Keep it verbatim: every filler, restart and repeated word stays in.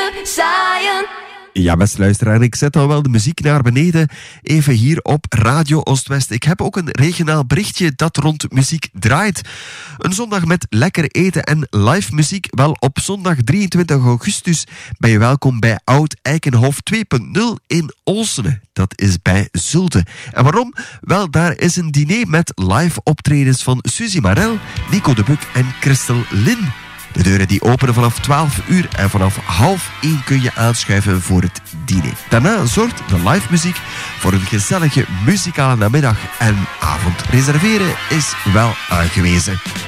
vuur zaaien. Ja, beste luisteraar, ik zet al wel de muziek naar beneden, even hier op Radio Oost-West. Ik heb ook een regionaal berichtje dat rond muziek draait. Een zondag met lekker eten en live muziek. Wel, op zondag drieëntwintig augustus ben je welkom bij Oud Eikenhof twee punt nul in Oosene. Dat is bij Zulte. En waarom? Wel, daar is een diner met live optredens van Suzy Marel, Nico de Buk en Christel Lin. De deuren die openen vanaf twaalf uur en vanaf half één kun je aanschuiven voor het diner. Daarna zorgt de live muziek voor een gezellige muzikale namiddag en avond. Reserveren is wel aangewezen.